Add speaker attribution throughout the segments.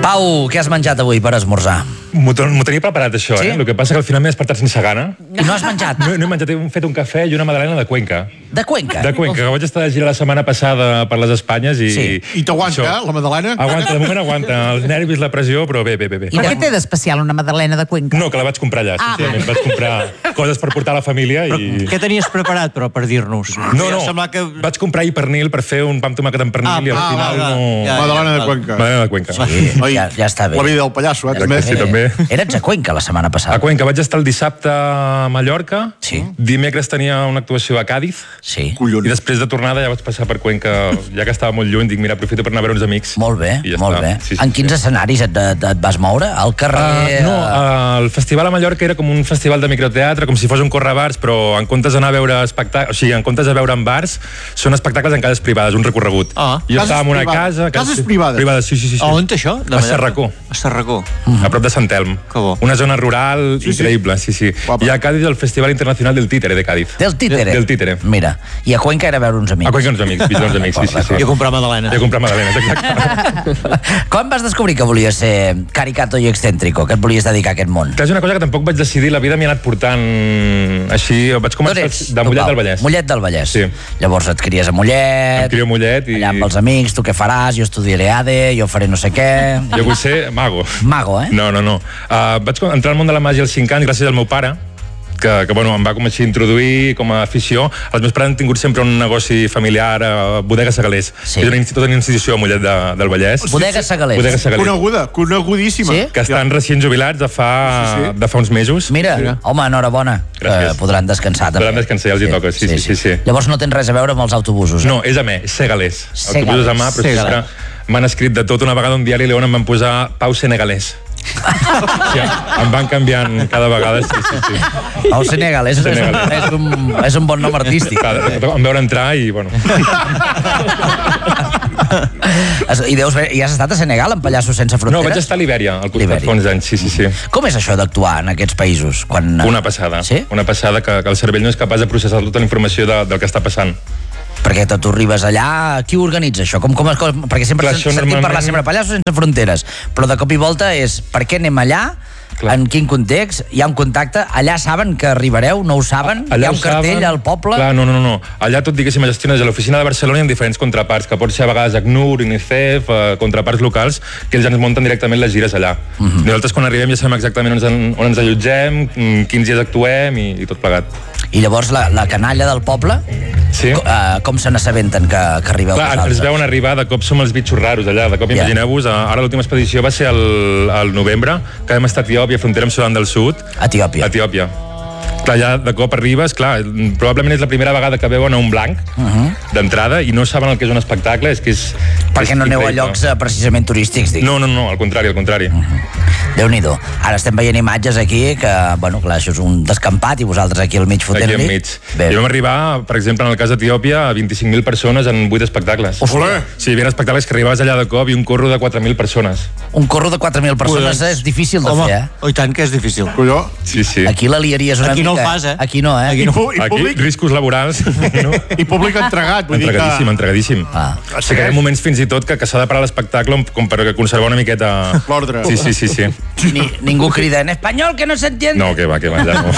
Speaker 1: Pau, què has menjat avui per esmorzar?
Speaker 2: M'ho tenia preparat, això, sí? El que passa que al final m'he despertat sense gana.
Speaker 1: I no has menjat?
Speaker 2: No he menjat, he fet un cafè i una magdalena de Cuenca.
Speaker 1: De Cuenca?
Speaker 2: De Cuenca, que vaig estar de gira la setmana passada per les Espanyes i...
Speaker 1: Sí.
Speaker 3: I t'aguanta, la magdalena?
Speaker 2: Aguanta, de moment aguanta. Els nervis, la pressió, però bé.
Speaker 4: Però què té d'especial una magdalena de Cuenca?
Speaker 2: No, que la vaig comprar allà, sincerament. Vaig comprar coses per portar a la família i...
Speaker 5: Què tenies preparat, però, per dir-nos?
Speaker 2: No, vaig comprar pernil per fer un pa amb tomàquet amb pernil i al final no...
Speaker 3: Magdalena de Cuenca.
Speaker 2: Magdalena de Cuenca.
Speaker 1: Sí, ja està bé.
Speaker 3: La vida del pallasso, també.
Speaker 2: Sí, també.
Speaker 1: Eres a Cuenca la setmana passada.
Speaker 2: A Cuenca vaig estar el dissabte a Mallorca.
Speaker 1: Sí.
Speaker 2: Dimecres tenia una actuació a Càdiz.
Speaker 1: Sí.
Speaker 2: I després de tornada ja vaig passar per Cuenca, ja que estava molt lluny, dic, mira, aprofito per anar a veure uns amics.
Speaker 1: Molt bé,
Speaker 2: ja
Speaker 1: molt bé.
Speaker 2: Sí,
Speaker 1: en quins escenaris et vas moure? Al carrer?
Speaker 2: No, el festival a Mallorca era com un festival de microteatre, com si fos un correbars, però en comptes d'anar a veure espectacles, o sigui, en comptes de veure en bars, són espectacles en cases privades, un recorregut. Jo estava en una casa...
Speaker 3: Cases privades?
Speaker 2: Privades, sí.
Speaker 5: On això?
Speaker 2: A Sarracó.
Speaker 5: A Sarracó.
Speaker 2: A prop de Sant Elm.
Speaker 5: Que bo.
Speaker 2: Una zona rural increïble, sí. I a Càdiz el Festival Internacional del Títere de Càdiz.
Speaker 1: Del Títere?
Speaker 2: Del Títere.
Speaker 1: Mira, i a Cuenca era veure uns amics.
Speaker 2: A Cuenca uns amics, visitar uns amics, sí.
Speaker 5: I a comprar magdalenes.
Speaker 2: I a comprar magdalenes, exacte.
Speaker 1: Quan vas descobrir que volies ser caricato i excèntrico, que et volies dedicar a aquest món?
Speaker 2: Que és una cosa que tampoc vaig decidir, la vida m'hi ha anat portant així, vaig començar de Mollet del Vallès.
Speaker 1: Mollet del Vallès.
Speaker 2: Sí.
Speaker 1: Llavors et cries a Mollet.
Speaker 2: Em crio a Mollet i...
Speaker 1: Allà amb els amics, tu què faràs? Jo estudiaré ADE, jo faré no sé què...
Speaker 2: Jo vull ser mago.
Speaker 1: Mago, eh?
Speaker 2: No. Vaig entrar al món de la màgia als 5 anys gràcies al meu pare, que bueno, em va com així introduir com a afició. Els meus pares han tingut sempre un negoci familiar a Bodega Segalers, que és tota una institució a Mollet del Vallès.
Speaker 1: Bodega Segalers.
Speaker 3: Conegudíssima.
Speaker 1: Sí?
Speaker 2: Que estan recient jubilats de fa uns mesos.
Speaker 1: Mira, home, enhorabona. Podran descansar també.
Speaker 2: Podran descansar, ja els hi toca, sí.
Speaker 1: Llavors no tens res a veure amb els autobusos,
Speaker 2: No, és a mà, Segalers. Autobusos a mà, però és que m'han escrit de tot. Una vegada un diari León em van posar Pau Senegalès. Sí, em van canviant cada vegada, sí.
Speaker 1: Pau Senegalès és un bon nom artístic.
Speaker 2: Em veure entrar i, bueno...
Speaker 1: I has estat a Senegal, en Pallassos sense fronteres?
Speaker 2: No, vaig estar a Libèria, al costat fa uns anys, sí.
Speaker 1: Com és això d'actuar en aquests països?
Speaker 2: Una passada.
Speaker 1: Sí?
Speaker 2: Una passada que el cervell no és capaç de processar tota la informació del que està passant.
Speaker 1: Perquè tu arribes allà, qui organitza això? Perquè sempre sentim parlar sempre Pallassos sense fronteres, però de cop i volta és per què anem allà, en quin context, hi ha un contacte, allà saben que arribareu, no ho saben, hi ha un cartell al poble...
Speaker 2: Clar, no. Allà tot, diguéssim, es gestiona des de l'oficina de Barcelona i en diferents contraparts, que pot ser a vegades ACNUR, UNICEF, contraparts locals, que ells ens munten directament les gires allà. Nosaltres quan arribem ja sabem exactament on ens allotgem, quins dies actuem i tot plegat.
Speaker 1: I llavors la canalla del poble, com se n'assabenten que arribeu vosaltres?
Speaker 2: Ens veuen arribar, de cop som els bitxos raros allà, de cop imagineu-vos, ara l'última expedició va ser al novembre, que hem estat a Etiòpia, frontera amb Sudan del Sud. Etiòpia. Clar, ja de cop arribes, clar, probablement és la primera vegada que veuen a un blanc d'entrada i no saben el que és un espectacle,
Speaker 1: perquè no aneu a llocs precisament turístics, dic.
Speaker 2: No, al contrari.
Speaker 1: Déu-n'hi-do. Ara estem veient imatges aquí que, bueno, clar, això és un descampat i vosaltres aquí al mig fotent-li.
Speaker 2: Aquí al mig. I vam arribar, per exemple, en el cas d'Etiòpia, a 25.000 persones en 8 espectacles.
Speaker 1: Ostres!
Speaker 2: Sí, hi havia espectacles que arribaves allà de cop i un corro de 4.000 persones.
Speaker 1: Un corro de 4.000 persones és difícil de fer, eh?
Speaker 5: Home, i tant que és difícil.
Speaker 2: Sí.
Speaker 1: Aquí la liaries una mica.
Speaker 5: Aquí no ho fas, eh?
Speaker 1: Aquí no, eh?
Speaker 2: Aquí, riscos laborals.
Speaker 3: I públic entregat.
Speaker 2: Entregadíssim. Sí que hi ha moments fins i tot que s'ha de parar l'espectacle com per conservar una miqueta...
Speaker 3: l'ordre.
Speaker 2: Sí.
Speaker 1: Ningú crida en espanyol, que no s'entiende.
Speaker 2: No, que va, ja no.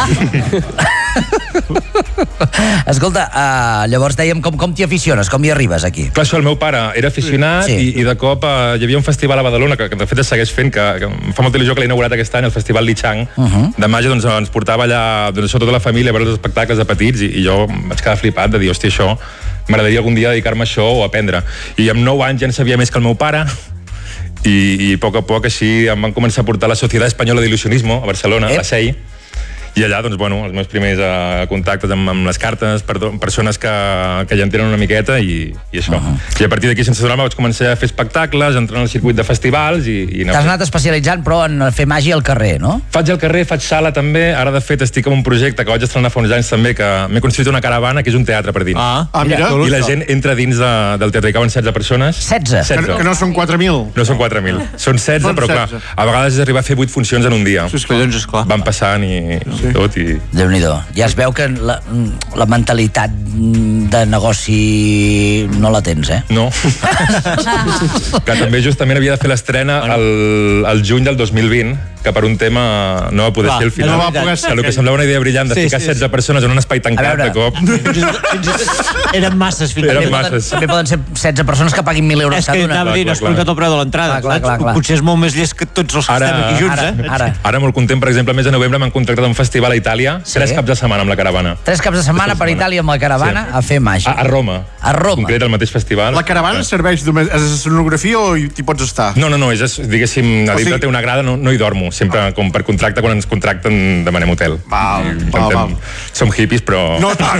Speaker 1: Escolta, llavors dèiem, com t'hi aficiones? Com hi arribes aquí?
Speaker 2: Clar, això, el meu pare era aficionat i de cop hi havia un festival a Badalona que de fet es segueix fent, que em fa molta il·lusió, que l'he inaugurat aquest any, el Festival Lichang de màgia, doncs ens portava allà tota la família a veure els espectacles de petits i jo vaig quedar flipat de dir, hòstia, això m'agradaria algun dia dedicar-me a això o aprendre. I amb 9 anys ja en sabia més que el meu pare i a poc així em van començar a portar la Societat Espanyola d'Il·lusionismo a Barcelona, a la SEI, i allà, doncs, bueno, els meus primers contactes amb les cartes, persones que ja en tenen una miqueta i això. I a partir d'aquí, sense donar-me, vaig començar a fer espectacles, entrar en el circuit de festivals i
Speaker 1: T'has anat especialitzant, però, en fer màgia al carrer, no?
Speaker 2: Faig al carrer, faig sala també, ara de fet estic en un projecte que vaig estrenar fa uns anys també, que m'he construït una caravana que és un teatre per dins.
Speaker 3: Mira.
Speaker 2: I la gent entra dins del teatre, hi cauen 16 persones.
Speaker 1: 16?
Speaker 3: Que no són 4.000.
Speaker 2: No són 4.000, són 16, però clar, a vegades és arribar a fer 8 funcions en un dia.
Speaker 5: Collons, esclar.
Speaker 2: Van passant i tot i...
Speaker 1: Déu-n'hi-do. Ja es veu que la mentalitat de negoci no la tens, eh?
Speaker 2: No. Que també justament havia de fer l'estrena el juny del 2020, que per un tema no va poder ser al final.
Speaker 3: No va poder ser.
Speaker 2: Que el que semblava una idea brillant de ficar 16 persones en un espai tancat de cop.
Speaker 5: Eren masses, fins
Speaker 2: Eren
Speaker 5: i tot.
Speaker 2: masses.
Speaker 1: També poden ser 16 persones que paguin 1.000 euros
Speaker 5: És que
Speaker 1: cada una.
Speaker 5: anava a dir, no has comptat el preu de l'entrada.
Speaker 1: Clar.
Speaker 5: Potser és molt més llest que tots els que estem aquí junts,
Speaker 2: Ara molt content, per exemple, el mes de novembre m'han contractat un festival a Itàlia, 3 caps de setmana amb la caravana.
Speaker 1: 3 caps de setmana per Itàlia amb la caravana a fer màgia.
Speaker 2: A Roma.
Speaker 1: A Roma.
Speaker 2: Concret, el mateix festival.
Speaker 3: La caravana serveix només... És escenografia o t'hi pots estar?
Speaker 2: No, és, diguéssim, a dintre té una grada, no hi dormo, sempre com per contracte, quan ens contracten demanem hotel.
Speaker 3: Val.
Speaker 2: Som hippies, però...
Speaker 3: No tant.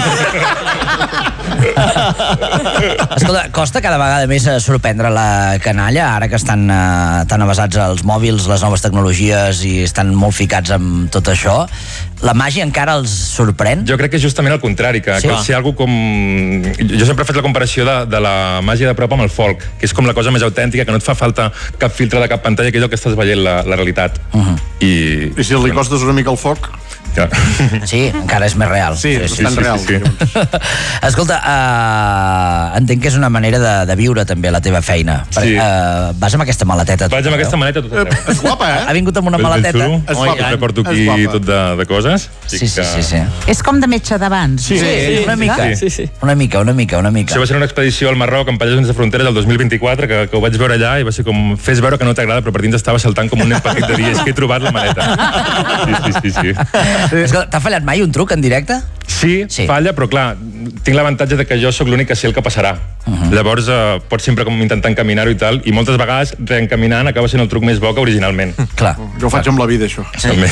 Speaker 1: Escolta, costa cada vegada més sorprendre la canalla, ara que estan tan avasats als mòbils, les noves tecnologies i estan molt ficats amb tot això. La màgia encara els sorprèn?
Speaker 2: Jo crec que és justament el contrari, que cal ser algú com... Jo sempre faig la comparació de la màgia de prop amb el folk, que és com la cosa més autèntica, que no et fa falta cap filtre de cap pantalla, que és el que estàs veient la realitat.
Speaker 3: I si li costes una mica el foc?
Speaker 2: Ja.
Speaker 1: Sí, encara és més real.
Speaker 3: Sí, és bastant real.
Speaker 2: Sí.
Speaker 1: Escolta, entenc que és una manera de viure també la teva feina.
Speaker 2: Sí.
Speaker 1: Vas amb aquesta maleteta.
Speaker 2: Vaig amb aquesta maleta tot arreu.
Speaker 3: És guapa,
Speaker 1: Ha vingut amb una maleteta.
Speaker 3: És guapa.
Speaker 2: Sempre porto aquí tot de coses.
Speaker 1: Sí.
Speaker 4: És com de metge d'abans.
Speaker 3: Sí.
Speaker 1: Una mica.
Speaker 2: Sí.
Speaker 1: Una mica.
Speaker 2: Això va ser una expedició al Marroc amb Pallasos Sense Fronteres del 2024, que ho vaig veure allà i va ser com... Fes veure que no t'agrada, però per dins estava saltant com un nen petit de dir, és que he trobat la maleta. Sí.
Speaker 1: Escolta, t'ha fallat mai un truc en directe?
Speaker 2: Sí, falla, però clar, tinc l'avantatge de que jo sóc l'únic que sé el que passarà. Llavors pots sempre com intentar encaminar-ho i tal, i moltes vegades reencaminant acaba sent el truc més bo que originalment.
Speaker 1: Clar.
Speaker 3: Jo ho faig amb la vida, això.
Speaker 2: També.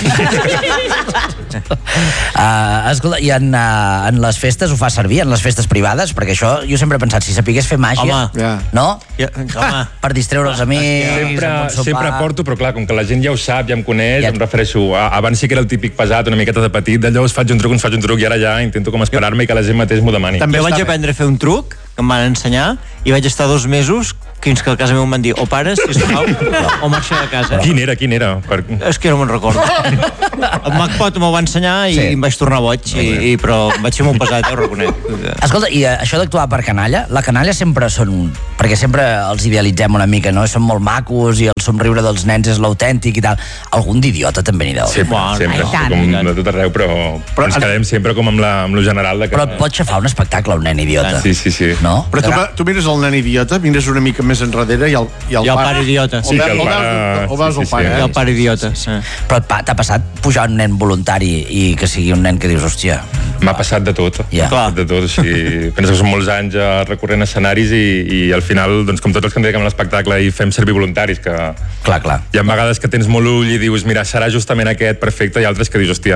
Speaker 1: Escolta, i en les festes ho fa servir, en les festes privades? Perquè això, jo sempre he pensat, si sapigués fer màgia, no? Per distreure els amics,
Speaker 2: sempre porto, però clar, com que la gent ja ho sap, ja em coneix, em refereixo abans sí que era el típic pesat, una miqueta de petit, d'allò us faig un truc, i ara ja intento com esperar-me i que la gent mateix m'ho demani.
Speaker 5: També vaig aprendre a fer un truc que em van ensenyar i vaig estar 2 mesos fins que a casa meu em van dir o pares, sisplau, o marxa de casa.
Speaker 2: Quin era?
Speaker 5: És que no me'n recordo. El MacPot m'ho va ensenyar i em vaig tornar boig, però vaig ser molt pesat, ho reconec.
Speaker 1: Escolta, i això d'actuar per canalla, la canalla sempre són... Perquè sempre els idealitzem una mica, no? Són molt macos i el somriure dels nens és l'autèntic i tal. Algun d'idiota també n'hi deu.
Speaker 2: Sempre, com de tot arreu, però ens quedem sempre com amb lo general.
Speaker 1: Però et pot xafar un espectacle un nen idiota.
Speaker 2: Sí.
Speaker 1: No?
Speaker 3: Però tu mires el nen idiota, mires una mica més enrere i el
Speaker 5: pare idiota.
Speaker 3: Sí, que el pare.
Speaker 5: I el pare idiota.
Speaker 1: Però t'ha passat pujar un nen voluntari i que sigui un nen que dius, hòstia...
Speaker 2: M'ha passat de tot.
Speaker 1: Ja.
Speaker 2: De tot, penso que són molts anys recorrent escenaris i al final, doncs, com tots els que em dediquem a l'espectacle i fem servir voluntaris, que...
Speaker 1: Clar.
Speaker 2: Hi ha vegades que tens molt ull i dius, mira, serà justament aquest perfecte, i altres que dius, hòstia...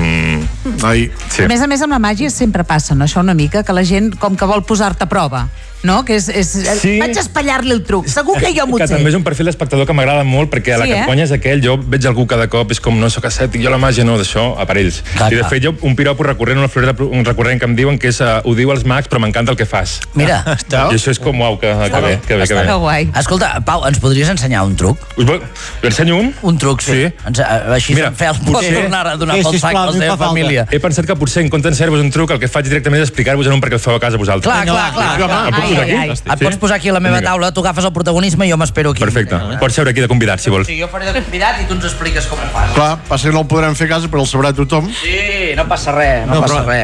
Speaker 4: Sí. A més, amb la màgia sempre passa, no? Això una mica, que la gent com que vol posar-te a prova, no? Que vaig espatllar-li el truc, segur que jo m'ho sé.
Speaker 2: Que també és un perfil d'espectador que m'agrada molt, perquè a la que et guanyes aquell, jo veig algú cada cop, és com, no sóc escèptic, jo la màgia no, d'això, aparells. I de fet, jo un piropo recurrent, una floreta recurrent que em diuen que és, ho diu als mags, però m'encanta el que fas.
Speaker 1: Mira.
Speaker 2: I això és com, uau, que bé.
Speaker 4: Que guai.
Speaker 1: Escolta, Pau, ens podries ensenyar un truc?
Speaker 2: L'ensenyo un?
Speaker 1: Un truc, sí. Així fer els pots tornar a donar pel sac a la teva família.
Speaker 2: He pensat que potser, en compte d'ensenyar-vos un truc, el que faig directament és explicar-vos en un perquè el feu a casa vosaltres.
Speaker 1: Clar.
Speaker 2: El puc posar aquí?
Speaker 1: Et pots posar aquí a la meva taula, tu agafes el protagonisme i jo m'espero aquí.
Speaker 2: Perfecte. Pots seure aquí de convidat, si vols.
Speaker 1: Sí, jo faré de convidat i tu ens expliques com ho fas.
Speaker 3: Clar, passa que no el podrem fer a casa, però el sabrà tothom.
Speaker 1: Sí, no passa res.